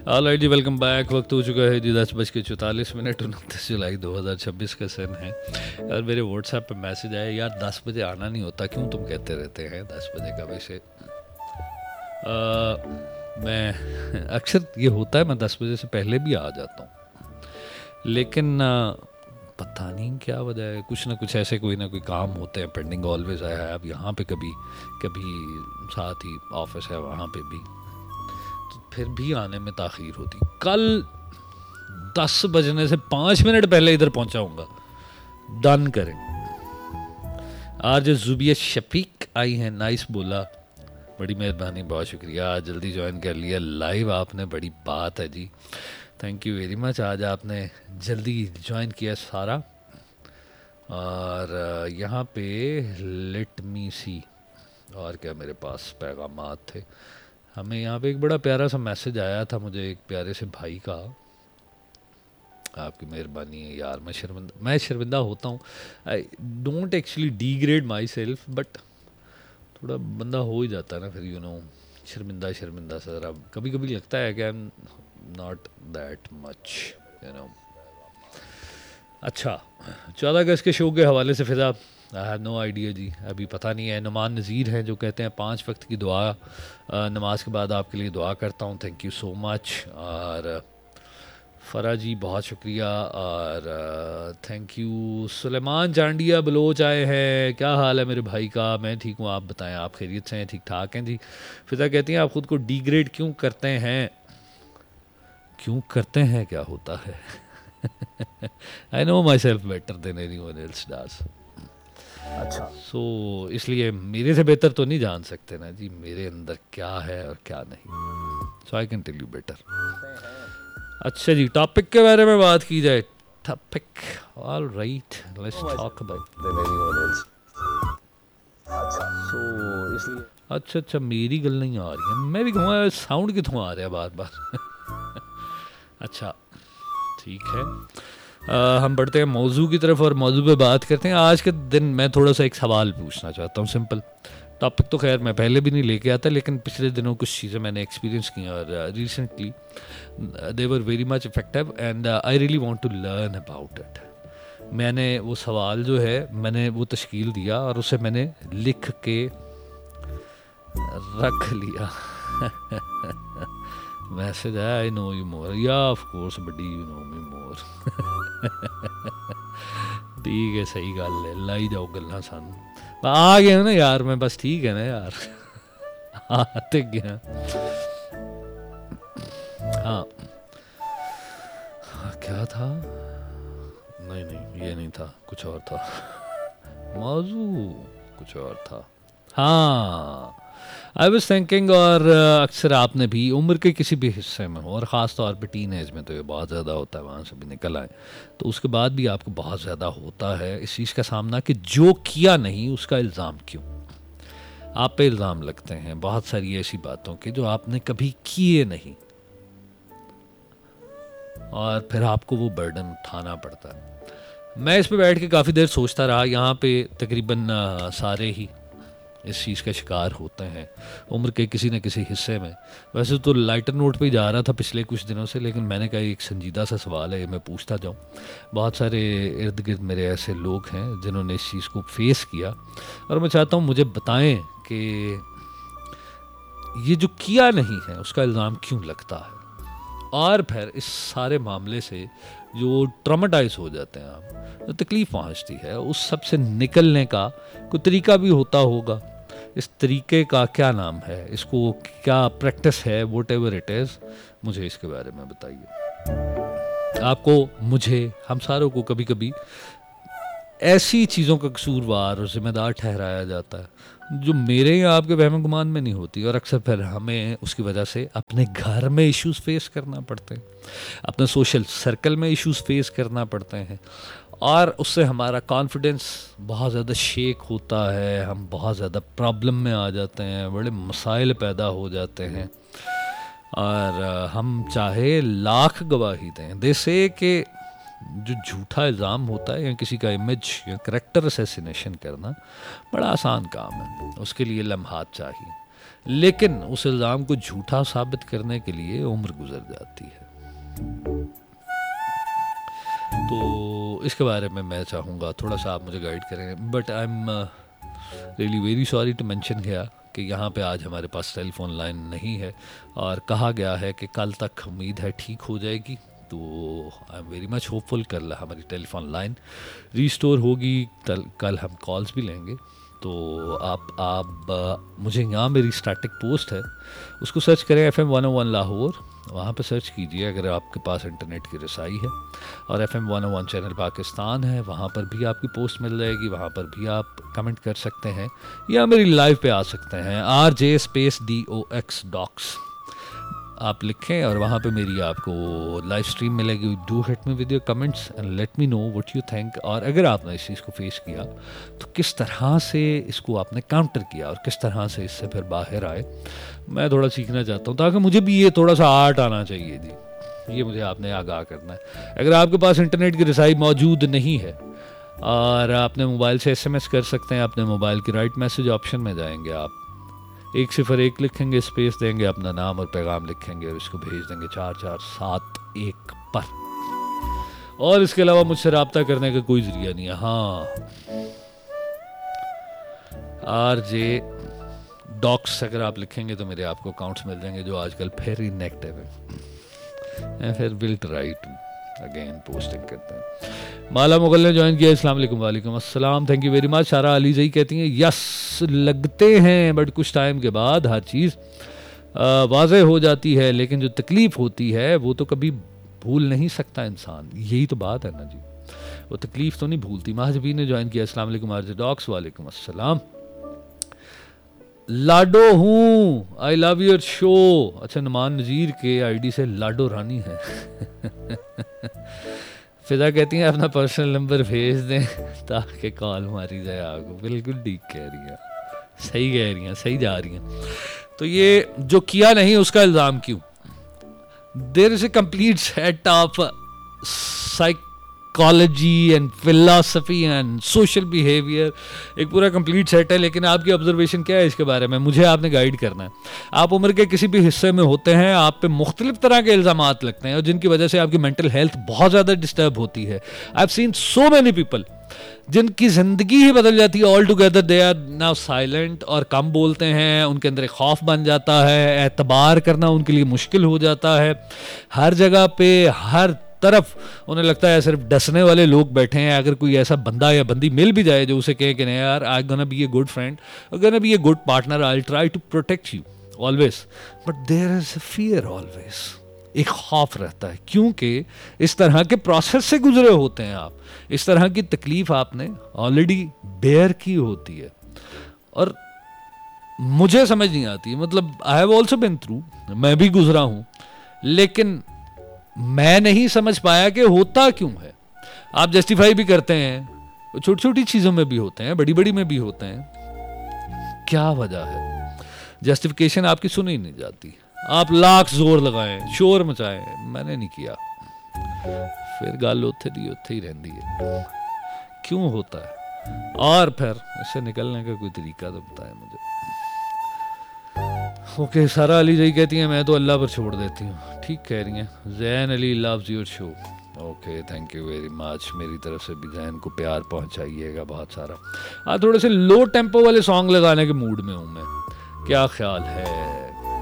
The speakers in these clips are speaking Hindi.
ऑलराइट जी, वेलकम बैक। वक्त हो चुका है जी 10:44 29 जुलाई 2026 का सन है। यार मेरे व्हाट्सएप पे मैसेज आया, यार 10 बजे आना नहीं होता, क्यों तुम कहते रहते हैं 10 बजे का? वैसे मैं अक्सर ये होता है, मैं 10 बजे से पहले भी आ जाता हूँ, लेकिन पता नहीं क्या वजह है। कुछ ना कुछ ऐसे कोई ना कोई काम होते हैं पेंडिंग, ऑलवेज आया है। अब यहाँ पे कभी कभी साथ ही ऑफिस है, वहाँ पे भी, तो फिर भी आने में ताख़ीर होती। कल 10 बजने से 5 मिनट पहले इधर पहुँचाऊँगा, डन करें। आज जुबिया शफीक आई हैं, नाइस बोला, बड़ी मेहरबानी, बहुत शुक्रिया। आज जल्दी ज्वाइन कर लिया लाइव आपने, बड़ी बात है जी, थैंक यू वेरी मच। आज आपने जल्दी ज्वाइन किया सारा। और यहाँ पे लेट मी सी, और क्या मेरे पास पैगामात थे। हमें यहाँ पे एक बड़ा प्यारा सा मैसेज आया था मुझे एक प्यारे से भाई का। आपकी मेहरबानी है यार, मैं शर्मिंदा होता हूँ। I don't actually degrade my self, but थोड़ा बंदा हो ही जाता है ना फिर, शर्मिंदा शर्मिंदा सा ज़रा कभी कभी लगता है कि I am not that much, अच्छा, 14 अगस्त के शो के हवाले से फिजा, आई हैव नो आइडिया जी, अभी पता नहीं है। नुमान नज़ीर हैं जो कहते हैं 5 वक्त की दुआ नमाज के बाद आपके लिए दुआ करता हूँ, थैंक यू सो मच। और फ़रा जी बहुत शुक्रिया, और thank you. Suleman Chandia Bloch आए हैं, क्या हाल है मेरे भाई का? मैं ठीक हूँ, आप बताएं, आप खैरियत से हैं? ठीक ठाक हैं जी। फिजा कहती हैं आप ख़ुद को डिग्रेड क्यों करते हैं? क्यों करते हैं, क्या होता है? I know my self better than anyone else does. अच्छा, सो इसलिए मेरे से बेहतर तो नहीं जान सकते ना जी मेरे अंदर क्या है और क्या नहीं, सो I can tell you better. अच्छा जी, टॉपिक के बारे में बात की जाए। Topic, all right, let's talk about than anyone else. सो इसलिए अच्छा, मेरी गल नहीं आ रही है, मैं भी कहूँगा साउंड कितों आ रहा है बार बार। अच्छा ठीक है, हम बढ़ते हैं मौजू की तरफ और मौजू पे बात करते हैं। आज के दिन मैं थोड़ा सा एक सवाल पूछना चाहता हूँ, सिंपल। टॉपिक तो खैर मैं पहले भी नहीं लेके आता, लेकिन पिछले दिनों कुछ चीज़ें मैंने एक्सपीरियंस की और recently they were very much effective and I really want to learn about it. मैंने वो सवाल जो है मैंने वो तश्कील दिया और उसे मैंने लिख के रख लिया। मैसेज आया, आई नो यू मोर, या of course buddy you know मी मोर। ठीक है, सही गल है, लाई जाओ गल्लां सन, आ गया ना यार मैं, बस ठीक है ना यार। आते गया। हाँ, क्या था? नहीं ये नहीं था, कुछ और था, मौजू कुछ और था। हाँ, आई वॉज थिंकिंग, और अक्सर आपने भी उम्र के किसी भी हिस्से में हो, और ख़ास तौर पे टीन एज में तो ये बहुत ज़्यादा होता है, वहाँ से भी निकल आए तो उसके बाद भी आपको बहुत ज़्यादा होता है इस चीज़ का सामना कि जो किया नहीं उसका इल्ज़ाम क्यों। आप पे इल्ज़ाम लगते हैं बहुत सारी ऐसी बातों के जो आपने कभी किए नहीं, और फिर आपको वो बर्डन उठाना पड़ता है। मैं इस पे बैठ के काफ़ी देर सोचता रहा। यहाँ पे तकरीबन सारे ही इस चीज़ का शिकार होते हैं उम्र के किसी न किसी हिस्से में। वैसे तो लाइटर नोट पे ही जा रहा था पिछले कुछ दिनों से, लेकिन मैंने कहा एक संजीदा सा सवाल है, मैं पूछता जाऊँ। बहुत सारे इर्द गिर्द मेरे ऐसे लोग हैं जिन्होंने इस चीज़ को फेस किया, और मैं चाहता हूँ मुझे बताएं कि ये जो किया नहीं है उसका इल्ज़ाम क्यों लगता है, और फिर इस सारे मामले से जो ट्रॉमेटाइज हो जाते हैं आप, जो तकलीफ़ पहुँचती है, उस सब से निकलने का कोई तरीका भी होता होगा। इस तरीके का क्या नाम है, इसको क्या प्रैक्टिस है, वॉट एवर इट इज़, मुझे इसके बारे में बताइए। आपको, मुझे, हम सारों को कभी कभी ऐसी चीज़ों का कसूरवार और ज़िम्मेदार ठहराया जाता है जो मेरे या आपके वहम गुमान में नहीं होती, और अक्सर फिर हमें उसकी वजह से अपने घर में इश्यूज़ फेस करना पड़ते हैं, अपने सोशल सर्कल में इश्यूज़ फेस करना पड़ते हैं, और उससे हमारा कॉन्फिडेंस बहुत ज़्यादा शेक होता है, हम बहुत ज़्यादा प्रॉब्लम में आ जाते हैं, बड़े मसाइल पैदा हो जाते हैं, और हम चाहे लाख गवाही दें। दे से कि जो झूठा इल्ज़ाम होता है या किसी का इमेज या करेक्टर असैसिनेशन करना बड़ा आसान काम है, उसके लिए लम्हात चाहिए। लेकिन उस इल्ज़ाम को झूठा साबित करने के लिए उम्र गुजर जाती है। तो इसके बारे में मैं चाहूँगा थोड़ा सा आप मुझे गाइड करें, but I am really very sorry to mention गया कि यहाँ पे आज हमारे पास टेलीफोन लाइन नहीं है, और कहा गया है कि कल तक उम्मीद है ठीक हो जाएगी। तो I am very much hopeful कल हमारी टेलीफोन लाइन रीस्टोर होगी, कल हम कॉल्स भी लेंगे। तो आप मुझे यहाँ मेरी स्टैटिक पोस्ट है, उसको सर्च करें FM 101 लाहौर, वहाँ पे सर्च कीजिए अगर आपके पास इंटरनेट की रसाई है। और FM 101 चैनल पाकिस्तान है, वहाँ पर भी आपकी पोस्ट मिल जाएगी, वहाँ पर भी आप कमेंट कर सकते हैं या मेरी लाइव पे आ सकते हैं। RJ DOX आप लिखें और वहाँ पे मेरी आपको लाइव स्ट्रीम मिलेगी। Do hit me with your comments and let me know what you think. और अगर आपने इस चीज़ को फेस किया तो किस तरह से इसको आपने काउंटर किया और किस तरह से इससे फिर बाहर आए, मैं थोड़ा सीखना चाहता हूँ, ताकि मुझे भी ये थोड़ा सा आर्ट आना चाहिए जी। ये मुझे आपने आगाह करना है। अगर आपके पास इंटरनेट की रसाई मौजूद नहीं है और आपने मोबाइल से SMS कर सकते हैं, अपने मोबाइल की राइट मैसेज ऑप्शन में जाएंगे, आप 101 लिखेंगे, स्पेस देंगे, अपना नाम और पैगाम लिखेंगे और इसको भेज देंगे 4471 पर। और इसके अलावा मुझसे रब्ता करने का कोई जरिया नहीं है। हाँ, RJ DOX अगर आप लिखेंगे तो मेरे आपको अकाउंट्स मिल जाएंगे जो आजकल फिर इनएक्टिव है। फिर will try to again posting करते हैं। माला मुगल ने ज्वाइन किया। अस्सलाम वालेकुम। वालेकुम अस्सलाम, थैंक यू वेरी मच। सारा अली जई कहती हैं यस लगते हैं, बट कुछ टाइम के बाद हर चीज़ वाज़ेह हो जाती है, लेकिन जो तकलीफ़ होती है वो तो कभी भूल नहीं सकता इंसान। यही तो बात है ना जी, वो तकलीफ़ तो नहीं भूलती। महाजबी ने ज्वाइन किया। अस्सलाम वालेकुम RJ DOX। वालेकुम अस्सलाम। लाडो हूँ, आई लव योर शो। अच्छा, नुमान नज़ीर के आईडी से लाडो रानी है। फिजा कहती हैं अपना पर्सनल नंबर भेज दें ताकि कॉल मारी जाए आपको। बिल्कुल ठीक कह रही हैं, सही कह रही हैं, सही जा रही हैं। तो ये जो किया नहीं उसका इल्ज़ाम क्यों? There is a complete set of psychology and philosophy and social behaviour, एक पूरा कंप्लीट सेट है। लेकिन आपकी ऑब्जर्वेशन क्या है इसके बारे में? मुझे आपने गाइड करना है। आप उम्र के किसी भी हिस्से में होते हैं, आप पे मुख्तलिफ तरह के इल्ज़ामात लगते हैं और जिनकी वजह से आपकी मेंटल हेल्थ बहुत ज़्यादा डिस्टर्ब होती है। I have seen so many people जिनकी ज़िंदगी ही बदल जाती है all together. They are now silent और कम बोलते हैं, उनके अंदर एक खौफ बन जाता है, एतबार करना उनके लिए मुश्किल हो जाता है। हर जगह पे हर तरफ उन्हें लगता है सिर्फ डसने वाले लोग बैठे हैं। अगर कोई ऐसा बंदा या बंदी मिल भी जाए जो उसे कहे कि नहीं यार, I gonna be a good friend, gonna be a good partner, I will try to protect you always, but there is a fear always. एक खौफ रहता है, क्योंकि इस तरह के प्रोसेस से गुजरे होते हैं आप, इस तरह की तकलीफ आपने ऑलरेडी बेयर की होती है। और मुझे समझ नहीं आती, मतलब I have also been through, मैं भी गुजरा हूं, लेकिन मैं नहीं समझ पाया कि होता क्यों है। आप जस्टिफाई भी करते हैं, छोटी छोटी चीजों में भी होते हैं, बड़ी बड़ी में भी होते हैं। क्या वजह है? जस्टिफिकेशन आपकी सुनी नहीं जाती। आप लाख जोर लगाएं, शोर मचाएं, मैंने नहीं किया, फिर गल उत्थे दी उत्थे ही रहती है। क्यों होता है? और फिर इससे निकलने का कोई तरीका तो बताएं मुझे। ओके, सारा अली जी कहती हैं मैं तो अल्लाह पर छोड़ देती हूँ। ठीक कह रही हैं। Jain Ali loves your show. Okay, thank you very much. मेरी तरफ से भी जैन को प्यार पहुँचाइएगा बहुत सारा। आज थोड़े से लो टेम्पो वाले सॉन्ग लगाने के मूड में हूँ मैं, क्या ख्याल है?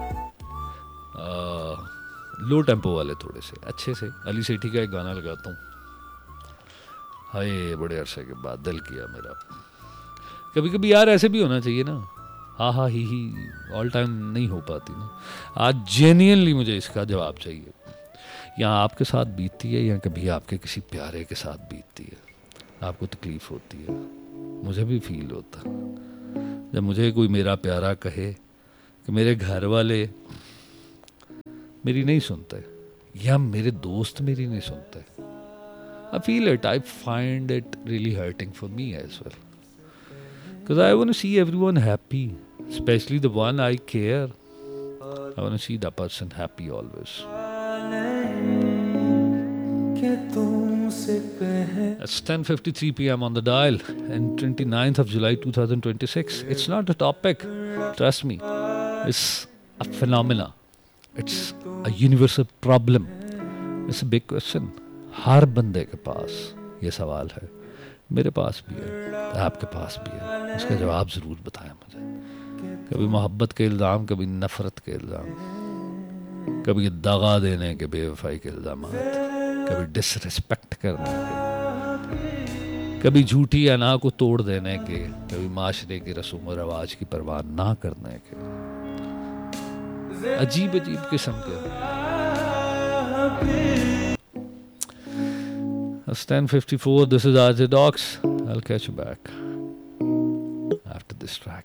लो टेम्पो वाले थोड़े से अच्छे से अली सेठी का एक गाना लगाता हूँ। हाय, बड़े अरसे के बाद दिल किया मेरा। कभी कभी यार ऐसे भी होना चाहिए ना, हाँ हाँ ही ऑल टाइम नहीं हो पाती ना। आज जेन्युइनली मुझे इसका जवाब चाहिए। या आपके साथ बीतती है या कभी आपके किसी प्यारे के साथ बीतती है, आपको तकलीफ़ होती है, मुझे भी फील होता जब मुझे कोई मेरा प्यारा कहे कि मेरे घर वाले मेरी नहीं सुनते या मेरे दोस्त मेरी नहीं सुनते। I feel it, I find it really hurting for me as well, because I want to see everyone happy, especially the one I care. I want to see that person happy always. It's 10:53 p.m. on the dial and 29th of July 2026. It's not a topic, trust me. It's a phenomena. It's a universal problem. It's a big question. हर बंदे के पास ये सवाल है, मेरे पास भी है, आपके पास भी है. इसका जवाब ज़रूर बताएं मुझे. कभी मोहब्बत के इल्ज़ाम, कभी नफ़रत के इल्ज़ाम, कभी दगा देने के, बेवफाई के इल्ज़ाम, कभी डिसरिस्पेक्ट करने के, कभी झूठी अना को तोड़ देने के, कभी माशरे के रसूम व रवाज की परवाह ना करने के. अजीब अजीब किस्म के. It's 10:54. This is RJ Docs. I'll catch you back after this track.